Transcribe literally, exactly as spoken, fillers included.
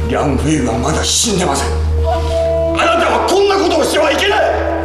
リャン・ウェイはまだ死んでません。あなたはこんなことをしてはいけない。